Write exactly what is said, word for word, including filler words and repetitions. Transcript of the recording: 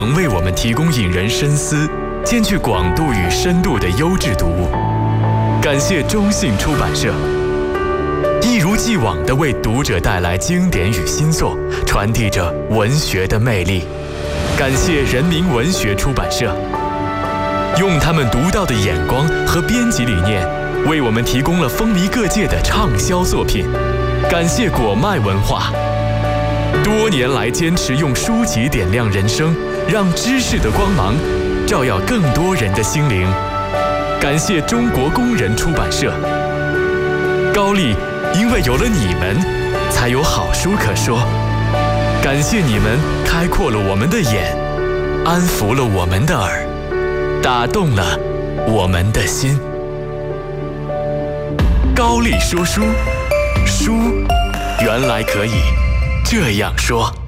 能为我们提供引人深思、兼具广度与深度的优质读物。感谢中信出版社，一如既往地为读者带来经典与新作，传递着文学的魅力。感谢人民文学出版社，用他们独到的眼光和编辑理念，为我们提供了风靡各界的畅销作品。感谢果麦文化，多年来坚持用书籍点亮人生，让知识的光芒照耀更多人的心灵。感谢中国工人出版社，高丽因为有了你们，才有好书可说。感谢你们开阔了我们的眼，安抚了我们的耳，打动了我们的心。高丽说书，书原来可以这样说。